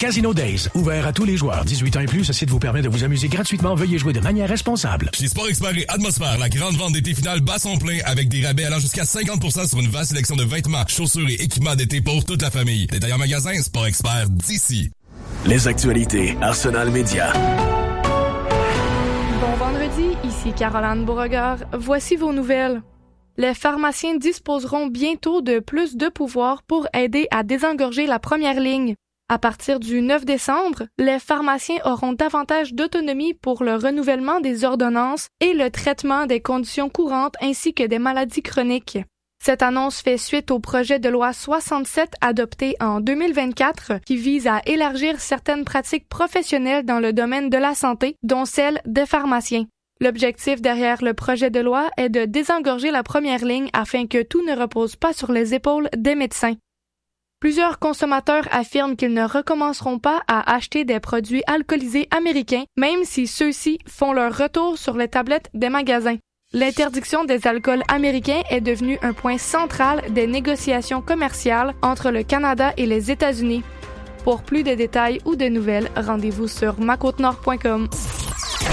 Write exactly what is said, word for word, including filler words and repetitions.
Casino Days, ouvert à tous les joueurs. dix-huit ans et plus, ce site vous permet de vous amuser gratuitement. Veuillez jouer de manière responsable. Chez Sport Expert et Atmosphère, la grande vente d'été finale bat son plein avec des rabais allant jusqu'à cinquante pour cent sur une vaste sélection de vêtements, chaussures et équipements d'été pour toute la famille. Détail en magasin, Sport Expert d'ici. Les actualités, Arsenal Média. Bon vendredi, ici Caroline Beauregard. Voici vos nouvelles. Les pharmaciens disposeront bientôt de plus de pouvoir pour aider à désengorger la première ligne. À partir du neuf décembre, les pharmaciens auront davantage d'autonomie pour le renouvellement des ordonnances et le traitement des conditions courantes ainsi que des maladies chroniques. Cette annonce fait suite au projet de loi soixante-sept adopté en deux mille vingt-quatre qui vise à élargir certaines pratiques professionnelles dans le domaine de la santé, dont celle des pharmaciens. L'objectif derrière le projet de loi est de désengorger la première ligne afin que tout ne repose pas sur les épaules des médecins. Plusieurs consommateurs affirment qu'ils ne recommenceront pas à acheter des produits alcoolisés américains, même si ceux-ci font leur retour sur les tablettes des magasins. L'interdiction des alcools américains est devenue un point central des négociations commerciales entre le Canada et les États-Unis. Pour plus de détails ou de nouvelles, rendez-vous sur ma côte nord point com.